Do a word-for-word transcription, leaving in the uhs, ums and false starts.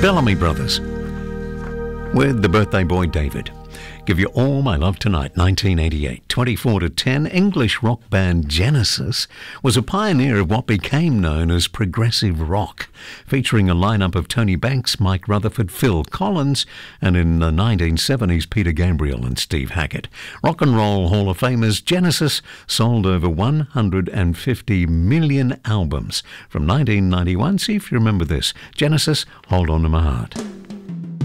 Bellamy Brothers with the birthday boy David. Give You All My Love Tonight, nineteen eighty-eight. twenty-four to ten, English rock band Genesis was a pioneer of what became known as progressive rock, featuring a lineup of Tony Banks, Mike Rutherford, Phil Collins, and in the nineteen seventies, Peter Gabriel and Steve Hackett. Rock and Roll Hall of Famers Genesis sold over one hundred fifty million albums from nineteen ninety-one. See if you remember this. Genesis, Hold On To My Heart.